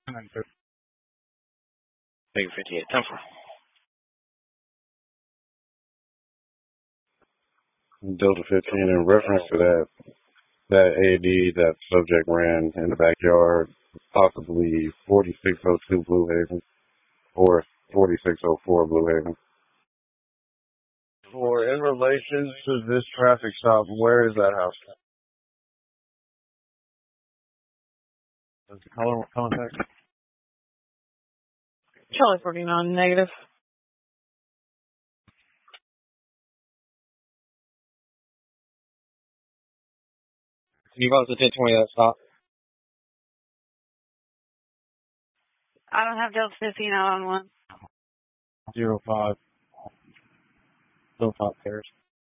Big 58, 10-4. Delta 15, in reference to that AD that subject ran in the backyard, possibly 4602 Blue Haven or 4604 Blue Haven. For in relation to this traffic stop, where is that house? Does the color contact? Charlie 49, negative. Can you go to 1020 that stop? I don't have Delta 15 out on one. 05. Hilltop Terrace.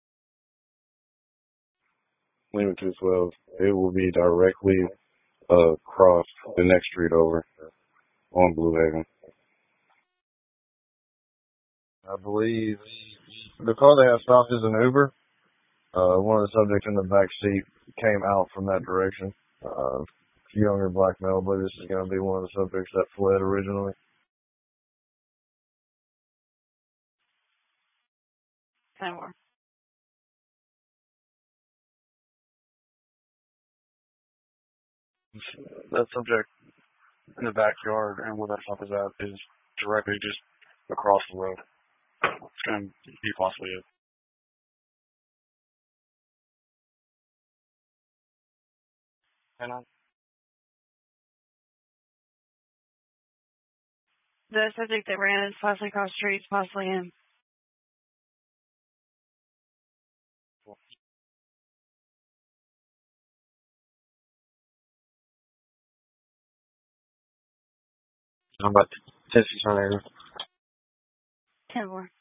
Lima 212. It will be directly across the next street over on Blue Haven. I believe the car they have stopped is an Uber. One of the subjects in the back seat came out from that direction. Younger black male, but this is going to be one of the subjects that fled originally. Somewhere. That subject in the backyard and where that stop is at is directly just across the road. It's going to be possibly it. The subject that ran is possibly across the street, possibly him. I'm about 10-6 on there. 10-4.